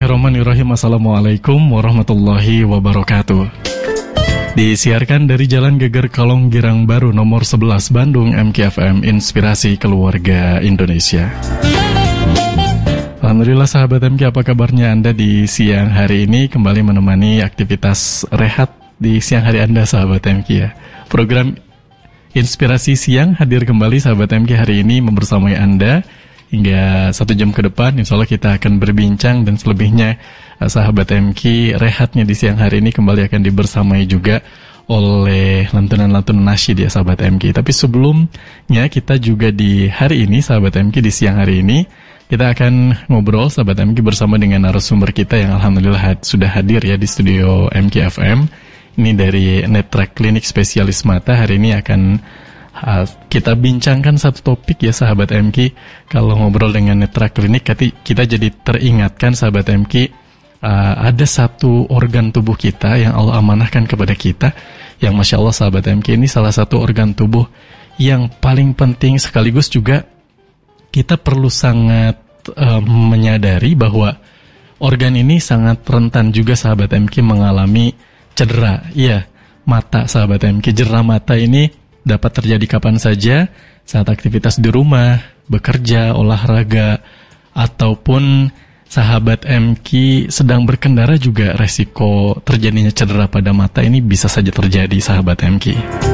Bismillahirrahmanirrahim. Assalamualaikum warahmatullahi wabarakatuh. Disiarkan dari Jalan Geger Kalong Girang Baru nomor 11 Bandung, MKFM Inspirasi Keluarga Indonesia. Alhamdulillah sahabat MK, apa kabarnya Anda di siang hari ini? Kembali menemani aktivitas rehat di siang hari Anda sahabat MK ya. Program Inspirasi Siang hadir kembali sahabat MK hari ini membersamai Anda hingga 1 jam ke depan. Insya Allah kita akan berbincang, dan selebihnya sahabat MK rehatnya di siang hari ini kembali akan dibersamai juga oleh lantunan-lantunan nasyid ya sahabat MK. Tapi sebelumnya kita juga di hari ini sahabat MK, di siang hari ini kita akan ngobrol sahabat MK bersama dengan narasumber kita yang alhamdulillah sudah hadir ya di studio MKFM. Ini dari Netra Klinik Spesialis Mata. Hari ini akan kita bincangkan satu topik ya sahabat MK. Kalau ngobrol dengan Netra Klinik, kita jadi teringatkan sahabat MK, ada satu organ tubuh kita yang Allah amanahkan kepada kita, yang Masya Allah sahabat MK, ini salah satu organ tubuh yang paling penting, sekaligus juga kita perlu sangat menyadari bahwa organ ini sangat rentan juga sahabat MK mengalami cedera. Iya, mata sahabat MK, cedera mata ini dapat terjadi kapan saja, saat aktivitas di rumah, bekerja, olahraga, ataupun sahabat MK sedang berkendara juga resiko terjadinya cedera pada mata ini bisa saja terjadi sahabat MK.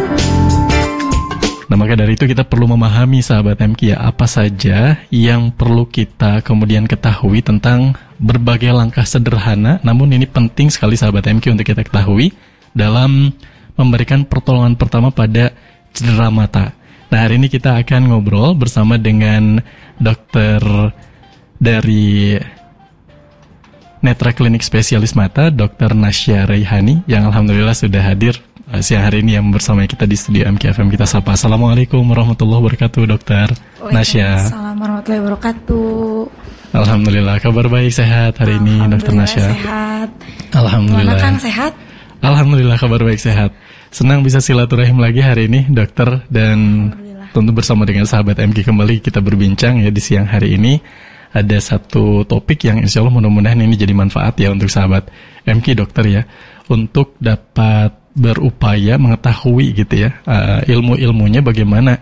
Nah maka dari itu kita perlu memahami sahabat MK ya, apa saja yang perlu kita kemudian ketahui tentang berbagai langkah sederhana, namun ini penting sekali sahabat MK untuk kita ketahui dalam memberikan pertolongan pertama pada cedera mata. Nah hari ini kita akan ngobrol bersama dengan dokter dari Netra Klinik Spesialis Mata, Dr. Nasya Raihani, yang alhamdulillah sudah hadir siang hari ini yang bersama kita di studio MKFM. Kita sapa. Assalamualaikum warahmatullahi wabarakatuh, Dokter Nasya. Waalaikumsalam warahmatullahi wabarakatuh. Alhamdulillah, kabar baik, sehat hari ini Dokter Nasya. Sehat. Alhamdulillah. Gimana Kang, sehat? Alhamdulillah, kabar baik, sehat. Senang bisa silaturahim lagi hari ini dokter, dan tentu bersama dengan sahabat MK kembali kita berbincang ya di siang hari ini. Ada satu topik yang insya Allah mudah-mudahan ini jadi manfaat ya untuk sahabat MK dokter ya, untuk dapat berupaya mengetahui gitu ya ilmu-ilmunya bagaimana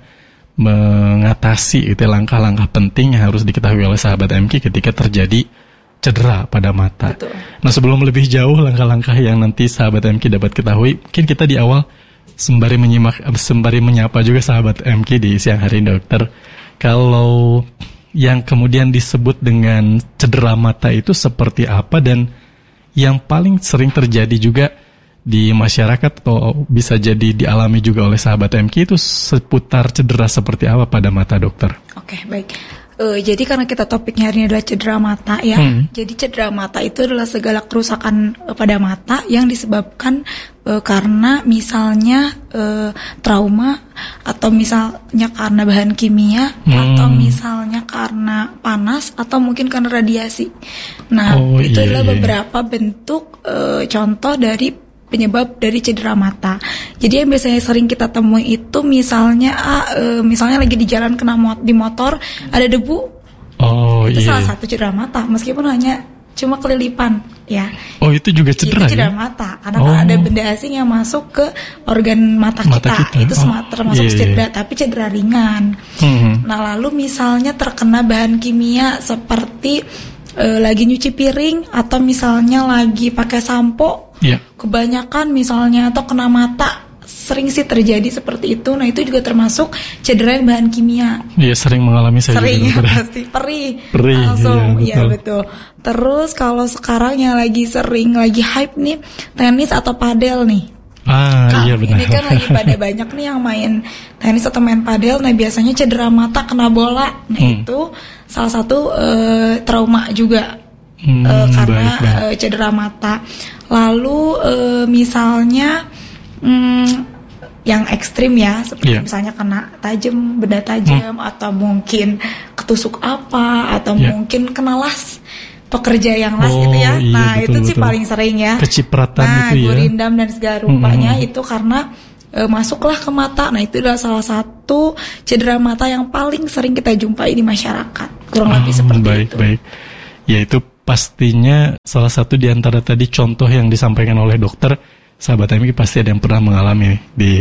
mengatasi itu langkah-langkah penting yang harus diketahui oleh sahabat MK ketika terjadi cedera pada mata. Betul. Nah sebelum lebih jauh langkah-langkah yang nanti sahabat MK dapat ketahui, mungkin kita di awal sembari menyapa juga sahabat MK di siang hari ini dokter. Kalau yang kemudian disebut dengan cedera mata itu seperti apa, dan yang paling sering terjadi juga di masyarakat atau bisa jadi dialami juga oleh sahabat MK itu seputar cedera seperti apa pada mata dokter? Oke, baik. Jadi karena kita topiknya hari ini adalah cedera mata ya, jadi cedera mata itu adalah segala kerusakan pada mata yang disebabkan karena misalnya trauma, atau misalnya karena bahan kimia, atau misalnya karena panas, atau mungkin karena radiasi. Nah itu adalah beberapa bentuk contoh dari penyebab dari cedera mata. Jadi yang biasanya sering kita temui itu misalnya lagi di jalan kena di motor ada debu. Itu salah satu cedera mata, meskipun hanya cuma kelilipan ya. Oh itu juga cedera, itu cedera mata karena ada benda asing yang masuk ke organ mata kita. Itu termasuk cedera, tapi cedera ringan. Nah lalu misalnya terkena bahan kimia seperti lagi nyuci piring, atau misalnya lagi pakai sampo kebanyakan misalnya, atau kena mata, sering sih terjadi seperti itu. Nah itu juga termasuk cedera yang bahan kimia. Iya sering mengalami saya. Sering ya pasti, perih langsung. Iya betul. Terus kalau sekarang yang lagi hype nih tenis atau padel nih. Iya benar. Ini kan lagi pada banyak nih yang main tenis atau main padel. Nah biasanya cedera mata kena bola. Nah itu salah satu trauma juga karena cedera mata. Lalu misalnya yang ekstrim ya, seperti misalnya kena benda tajam, atau mungkin ketusuk apa, atau mungkin kena las, pekerja yang las gitu ya. Nah betul, itu sih paling sering ya. Kecipratan itu ya. Gurindam dan segala rupanya itu karena masuklah ke mata. Nah itu adalah salah satu cedera mata yang paling sering kita jumpai di masyarakat. Kurang lebih seperti itu. Baik. Ya itu pastinya salah satu di antara tadi contoh yang disampaikan oleh dokter, sahabat MK pasti ada yang pernah mengalami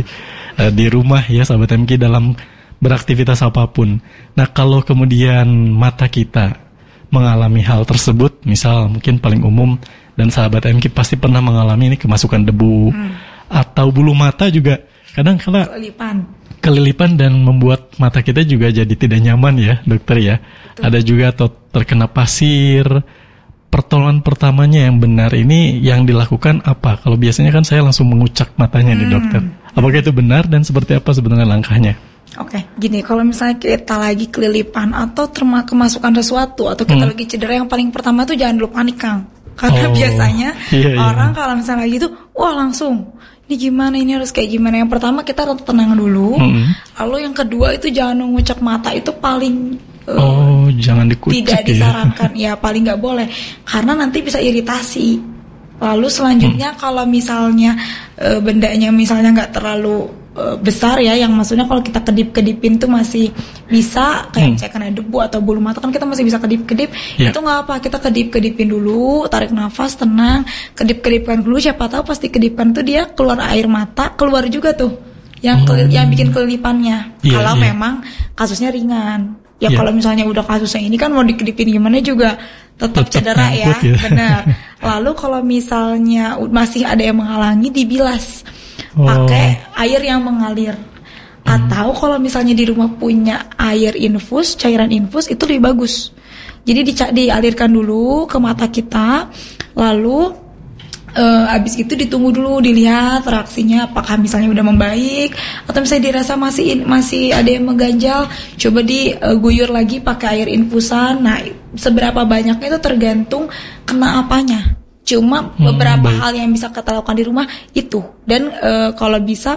di rumah ya sahabat MK dalam beraktivitas apapun. Nah, kalau kemudian mata kita mengalami hal tersebut, misal mungkin paling umum dan sahabat MK pasti pernah mengalami ini kemasukan debu atau bulu mata juga kadang-kala kelilipan dan membuat mata kita juga jadi tidak nyaman ya dokter ya. Betul. Ada juga atau terkena pasir. Pertolongan pertamanya yang benar ini yang dilakukan apa? Kalau biasanya kan saya langsung mengucak matanya nih dokter. Apakah itu benar dan seperti apa sebenarnya langkahnya? Oke, gini, kalau misalnya kita lagi kelilipan atau kemasukan sesuatu atau kita lagi cedera, yang paling pertama tuh jangan dulu panik, Kang. Karena biasanya orang kalau misalnya gitu, wah langsung, ini gimana, ini harus kayak gimana. Yang pertama kita tenang dulu, lalu yang kedua itu jangan mengucak mata, itu paling jangan dikucak, tidak disarankan, ya paling nggak boleh, karena nanti bisa iritasi. Lalu selanjutnya kalau misalnya bendanya misalnya nggak terlalu besar ya, yang maksudnya kalau kita kedip-kedipin tuh masih bisa kayak misalnya kena debu atau bulu mata kan kita masih bisa kedip-kedip, itu nggak apa, kita kedip-kedipin dulu, tarik nafas, tenang, kedip-kedipkan dulu, siapa tahu pasti kedipan tuh dia keluar air mata, keluar juga tuh yang bikin kelilipannya. Kalau memang kasusnya ringan. Ya kalau misalnya udah kasusnya ini kan mau dikedipin gimana juga tetap cedera ya, benar. Lalu kalau misalnya masih ada yang menghalangi, dibilas pakai air yang mengalir. Atau kalau misalnya di rumah punya air infus, cairan infus, itu lebih bagus. Jadi dialirkan dulu ke mata kita, lalu abis itu ditunggu dulu, dilihat reaksinya apakah misalnya udah membaik atau misalnya dirasa masih ada yang mengganjal, coba diguyur lagi pakai air infusan. Nah, seberapa banyaknya itu tergantung kena apanya. Cuma beberapa hal yang bisa kita lakukan di rumah itu, dan kalau bisa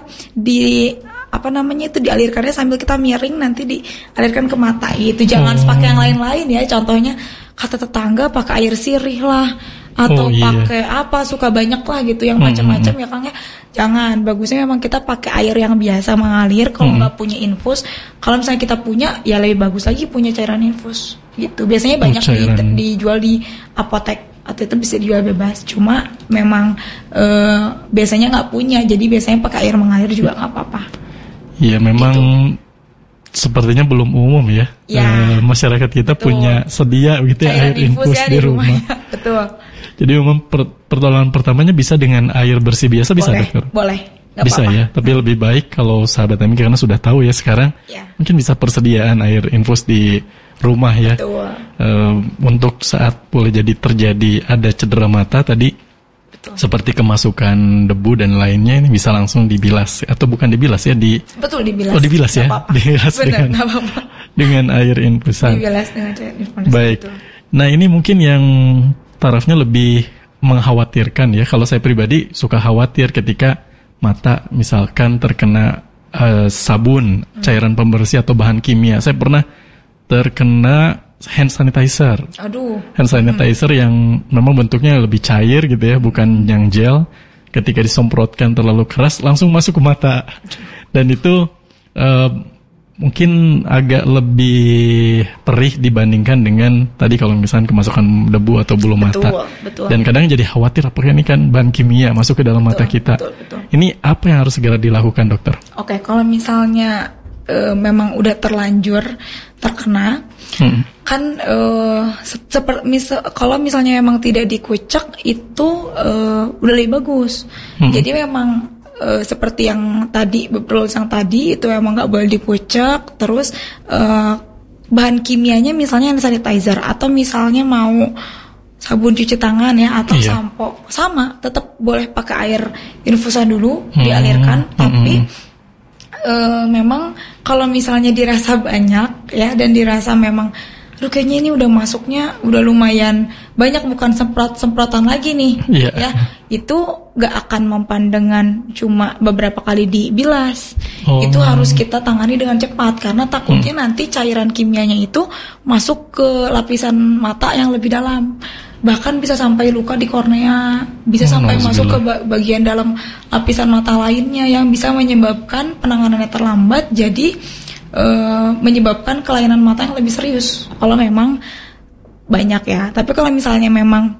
dialirkannya sambil kita miring, nanti dialirkan ke mata itu. Jangan pakai yang lain-lain ya. Contohnya kata tetangga pakai air sirih lah, atau pakai apa, suka banyak lah gitu yang macam-macam ya Kang ya. Jangan, bagusnya memang kita pakai air yang biasa mengalir. Kalau nggak punya infus, kalau misalnya kita punya, ya lebih bagus lagi punya cairan infus gitu. Biasanya banyak dijual di apotek atau itu bisa dijual bebas. Cuma memang biasanya nggak punya, jadi biasanya pakai air mengalir juga nggak apa-apa. Iya, memang gitu. Sepertinya belum umum ya. Masyarakat kita punya sedia gitu ya air infus di rumah. Betul. Jadi memang pertolongan pertamanya bisa dengan air bersih biasa, bisa dokter? Boleh. Bisa apa-apa ya, tapi lebih baik kalau sahabat kami karena sudah tahu ya sekarang, mungkin bisa persediaan air infus di rumah ya. Untuk saat boleh jadi terjadi ada cedera mata tadi, seperti kemasukan debu dan lainnya, ini bisa langsung dibilas atau bukan dibilas ya, dibilas. Oh, dibilas ya. Dibilas dengan air infusan. Dibilas dengan air infusan. Baik. Betul. Nah, ini mungkin yang tarafnya lebih mengkhawatirkan ya. Kalau saya pribadi suka khawatir ketika mata misalkan terkena sabun, cairan pembersih atau bahan kimia. Saya pernah terkena hand sanitizer. Hand sanitizer yang memang bentuknya lebih cair gitu ya, bukan yang gel. Ketika disemprotkan terlalu keras langsung masuk ke mata. Dan itu mungkin agak lebih perih dibandingkan dengan tadi kalau misalnya kemasukan debu atau bulu mata. Betul. Dan kadang jadi khawatir apakah ini kan bahan kimia masuk ke dalam mata kita. Betul. Ini apa yang harus segera dilakukan, dokter? Oke, kalau misalnya memang udah terlanjur terkena, kan kalau misalnya memang tidak dikucek itu udah lebih bagus. Jadi memang seperti yang tadi, rules yang tadi itu memang nggak boleh dikucek. Terus bahan kimianya misalnya hand sanitizer atau misalnya mau sabun cuci tangan ya atau sampo, sama tetap boleh pakai air infusan dulu, dialirkan. Tapi memang kalau misalnya dirasa banyak ya, dan dirasa memang kayaknya ini udah masuknya udah lumayan banyak, bukan semprotan lagi nih, ya itu gak akan mempan dengan cuma beberapa kali dibilas. Itu harus kita tangani dengan cepat, karena takutnya nanti cairan kimianya itu masuk ke lapisan mata yang lebih dalam, bahkan bisa sampai luka di kornea, bisa sampai masuk ke bagian dalam lapisan mata lainnya, yang bisa menyebabkan penanganannya terlambat, jadi menyebabkan kelainan mata yang lebih serius. Kalau memang banyak ya. Tapi kalau misalnya memang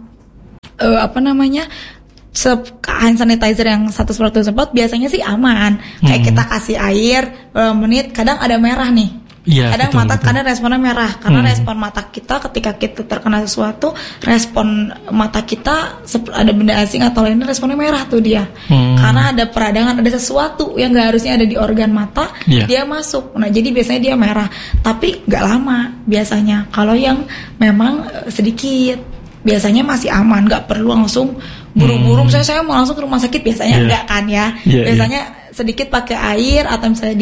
hand sanitizer yang 100% semprot biasanya sih aman. Kayak kita kasih air beberapa menit, kadang ada merah nih. Iya, Kadang betul. kadang responnya merah karena respon mata kita ketika kita terkena sesuatu, respon mata kita ada benda asing atau lainnya responnya merah tuh dia. Karena ada peradangan, ada sesuatu yang nggak harusnya ada di organ mata, dia masuk. Nah jadi biasanya dia merah, tapi nggak lama biasanya. Kalau yang memang sedikit, biasanya masih aman, nggak perlu langsung buru-buru. Misalnya saya mau langsung ke rumah sakit, biasanya enggak kan ya. Biasanya sedikit pakai air atau misalnya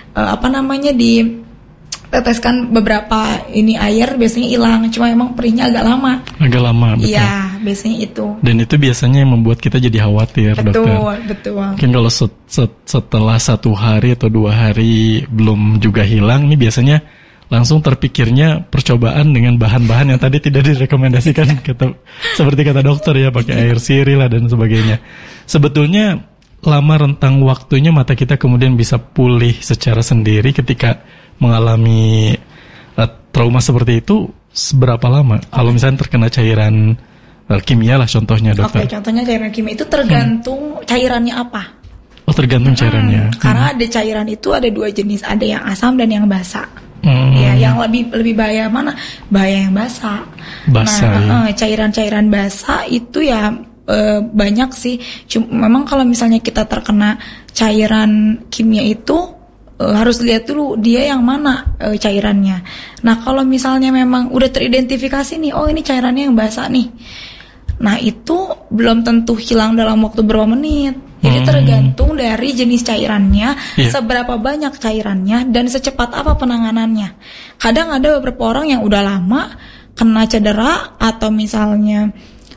teteskan beberapa ini air, biasanya hilang. Cuma emang perihnya agak lama. Betul. Iya, biasanya itu. Dan itu biasanya yang membuat kita jadi khawatir, dokter. Betul. Mungkin kalau setelah 1 hari atau 2 hari belum juga hilang, nih biasanya langsung terpikirnya percobaan dengan bahan-bahan yang tadi tidak direkomendasikan, seperti kata dokter ya, pakai air sirih lah dan sebagainya. Sebetulnya lama rentang waktunya mata kita kemudian bisa pulih secara sendiri ketika mengalami trauma seperti itu seberapa lama? Kalau misalnya terkena cairan kimia lah contohnya, dokter. Oke, contohnya cairan kimia itu tergantung cairannya apa. Oh, tergantung cairannya. Karena ada cairan itu ada 2 jenis, ada yang asam dan yang basa. Ya, yang lebih bahaya mana? Bahaya yang basa. Cairan-cairan basa itu ya banyak sih. Memang kalau misalnya kita terkena cairan kimia itu harus lihat dulu dia yang mana cairannya. Nah kalau misalnya memang udah teridentifikasi nih, oh ini cairannya yang basah nih, nah itu belum tentu hilang dalam waktu berapa menit. Jadi tergantung dari jenis cairannya, seberapa banyak cairannya, dan secepat apa penanganannya. Kadang ada beberapa orang yang udah lama kena cedera atau misalnya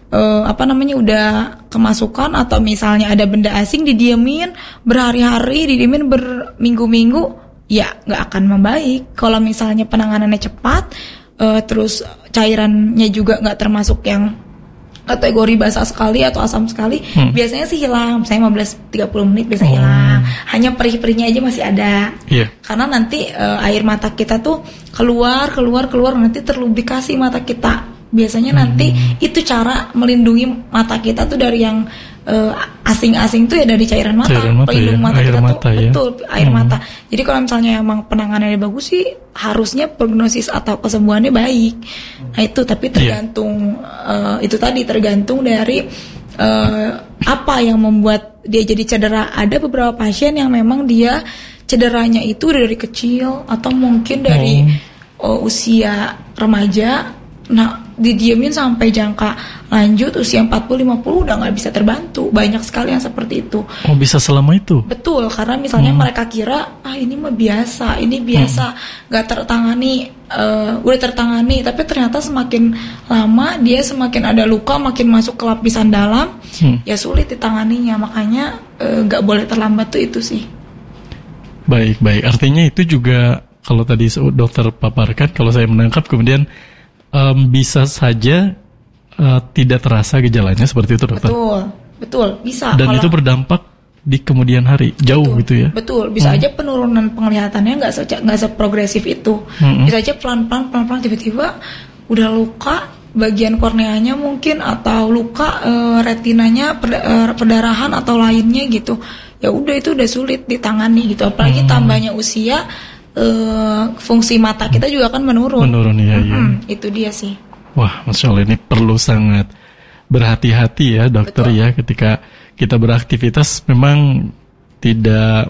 udah kemasukan atau misalnya ada benda asing didiemin berhari-hari, didiemin berminggu-minggu, ya nggak akan membaik. Kalau misalnya penanganannya cepat, terus cairannya juga nggak termasuk yang kategori basah sekali atau asam sekali, biasanya sih hilang. Saya 15-30 menit biasanya hilang. Hanya perih-perihnya aja masih ada. Karena nanti air mata kita tuh keluar nanti terlubrikasi mata kita. Biasanya nanti itu cara melindungi mata kita tuh dari yang asing-asing tuh ya, dari cairan mata. Pelindung mata air kita mata, tuh betul air mata. Jadi kalau misalnya emang penanganannya bagus sih, harusnya prognosis atau kesembuhannya baik. Nah itu tapi tergantung itu tadi tergantung dari apa yang membuat dia jadi cedera. Ada beberapa pasien yang memang dia cederanya itu dari kecil atau mungkin dari usia remaja. Nah didiemin sampai jangka lanjut usia 40-50 udah gak bisa terbantu. Banyak sekali yang seperti itu. Oh bisa selama itu? Betul, karena misalnya mereka kira ini mah biasa, ini biasa, gak tertangani, udah tertangani. Tapi ternyata semakin lama dia semakin ada luka, makin masuk ke lapisan dalam, ya sulit ditanganinya. Makanya gak boleh terlambat tuh itu sih. Baik, artinya itu juga kalau tadi dokter paparkan, kalau saya menangkap kemudian bisa saja tidak terasa gejalanya seperti itu, dokter. Betul, bisa. Dan itu berdampak di kemudian hari jauh gitu ya. Betul, bisa aja penurunan penglihatannya nggak seprogresif itu. Bisa aja pelan-pelan tiba-tiba udah luka bagian korneanya mungkin, atau luka retinanya, perdarahan atau lainnya gitu. Ya udah itu udah sulit ditangani gitu. Apalagi tambahnya usia. Fungsi mata kita juga kan menurun ya. Itu dia sih. Wah, Masya Allah, ini perlu sangat berhati-hati ya dokter. Betul. Ya ketika kita beraktivitas, memang tidak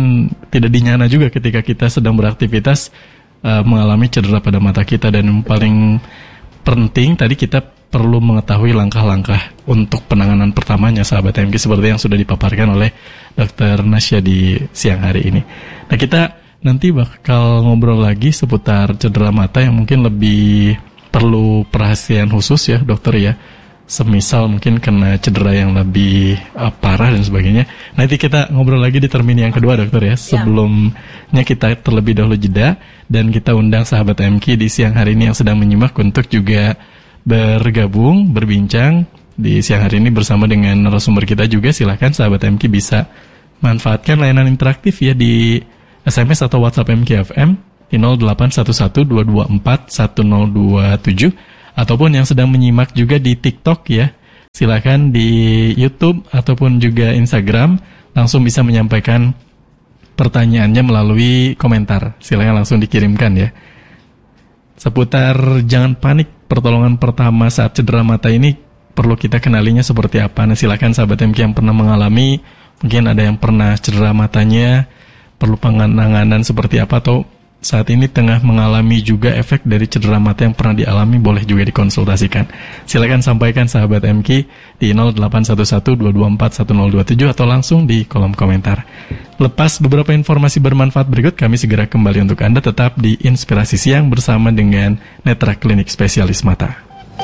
dinyana juga ketika kita sedang beraktivitas mengalami cedera pada mata kita. Dan yang paling penting tadi kita perlu mengetahui langkah-langkah untuk penanganan pertamanya, sahabat MK, seperti yang sudah dipaparkan oleh Dr. Nasya di siang hari ini. Nah kita nanti bakal ngobrol lagi seputar cedera mata yang mungkin lebih perlu perhatian khusus ya dokter ya. Semisal mungkin kena cedera yang lebih parah dan sebagainya. Nanti kita ngobrol lagi di termin yang kedua dokter ya. Sebelumnya kita terlebih dahulu jeda, dan kita undang sahabat MK di siang hari ini yang sedang menyimak untuk juga bergabung, berbincang di siang hari ini bersama dengan narasumber kita juga. Silahkan sahabat MK bisa manfaatkan layanan interaktif ya di SMS atau WhatsApp MKFM di 0811-224-1027 ataupun yang sedang menyimak juga di TikTok ya, silakan di YouTube ataupun juga Instagram langsung bisa menyampaikan pertanyaannya melalui komentar. Silakan langsung dikirimkan ya. Seputar jangan panik, pertolongan pertama saat cedera mata ini perlu kita kenalinya seperti apa. Nah, silakan sahabat MK yang pernah mengalami, mungkin ada yang pernah cedera matanya, perlu penanganan seperti apa, atau saat ini tengah mengalami juga efek dari cedera mata yang pernah dialami, boleh juga dikonsultasikan. Silakan sampaikan sahabat MK di 0811-224-1027 atau langsung di kolom komentar. Lepas beberapa informasi bermanfaat berikut, kami segera kembali untuk Anda tetap di Inspirasi Siang bersama dengan Netra Klinik Spesialis Mata.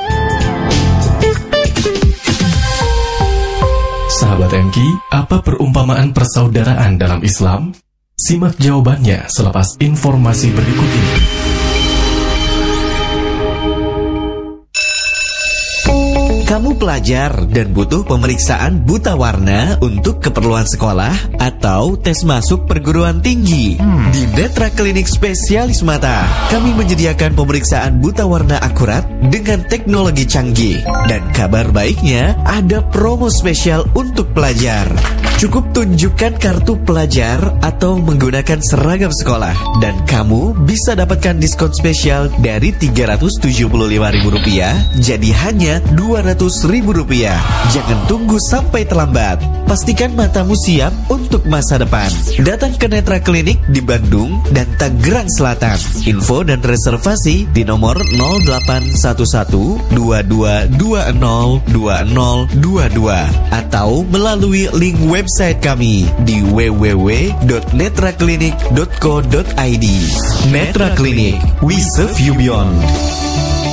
Sahabat MK, apa perumpamaan persaudaraan dalam Islam? Simak jawabannya selepas informasi berikut ini. Kamu pelajar dan butuh pemeriksaan buta warna untuk keperluan sekolah atau tes masuk perguruan tinggi. Di Netra Klinik Spesialis Mata, kami menyediakan pemeriksaan buta warna akurat dengan teknologi canggih. Dan kabar baiknya, ada promo spesial untuk pelajar. Cukup tunjukkan kartu pelajar atau menggunakan seragam sekolah, dan kamu bisa dapatkan diskon spesial dari Rp375.000 jadi hanya Rp200.000. Jangan tunggu sampai terlambat. Pastikan matamu siap untuk masa depan. Datang ke Netra Klinik di Bandung dan Tangerang Selatan. Info dan reservasi di nomor 0811-2220-2022 atau melalui link website kami di www.netraklinik.co.id. Netra Klinik, we serve you beyond.